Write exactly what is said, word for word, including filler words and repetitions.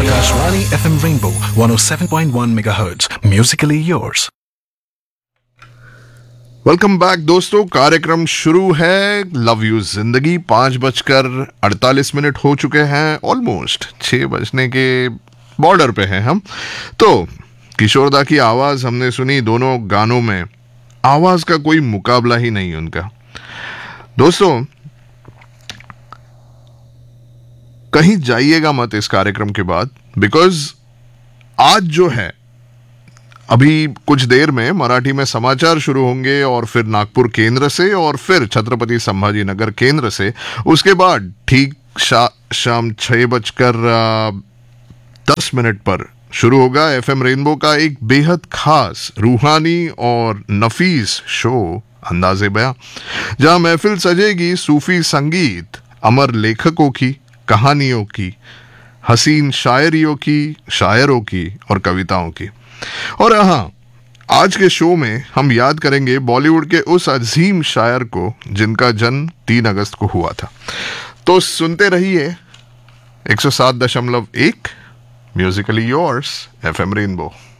Akashvani F M Rainbow one oh seven point one megahertz. Musically yours. Welcome back दोस्तों, कार्यक्रम शुरू है love you जिंदगी। पाँच बजकर अड़तालीस मिनट हो चुके हैं, ऑलमोस्ट छः बजने के बॉर्डर पे हैं हम। तो किशोरदा की आवाज़ हमने सुनी, दोनों गानों में आवाज़ का कोई मुकाबला ही नहीं उनका। दोस्तों कहीं जाइएगा मत इस कार्यक्रम के बाद, बिकॉज आज जो है अभी कुछ देर में मराठी में समाचार शुरू होंगे और फिर नागपुर केंद्र से और फिर छत्रपति संभाजी नगर केंद्र से। उसके बाद ठीक शा, शाम छः बजकर दस मिनट पर शुरू होगा एफएम रेनबो का एक बेहद खास रूहानी और नफीस शो अंदाज़े बयां, जहां महफिल सजेगी सूफी संगीत, अमर लेखकों की कहानियों की, हसीन शायरियों की, शायरों की और कविताओं की। और हाँ, आज के शो में हम याद करेंगे बॉलीवुड के उस अजीम शायर को जिनका जन्म तीन अगस्त को हुआ था। तो सुनते रहिए एक सौ सात दशमलव एक म्यूजिकली योर्स एफएम रेनबो।